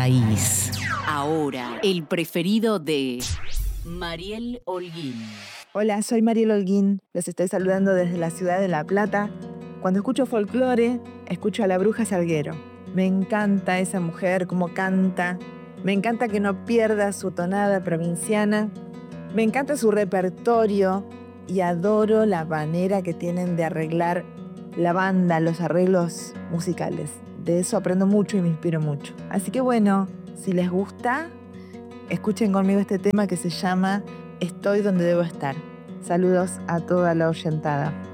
país. Ahora, el preferido de Mariel Holguín. Hola, soy Mariel Holguín. Los estoy saludando desde la ciudad de La Plata. Cuando escucho folclore, escucho a la Bruja Salguero. Me encanta esa mujer, cómo canta. Me encanta que no pierda su tonada provinciana. Me encanta su repertorio y adoro la manera que tienen de arreglar la banda, los arreglos musicales. De eso aprendo mucho y me inspiro mucho. Así que bueno, si les gusta, escuchen conmigo este tema que se llama Estoy donde debo estar. Saludos a toda la oyentada.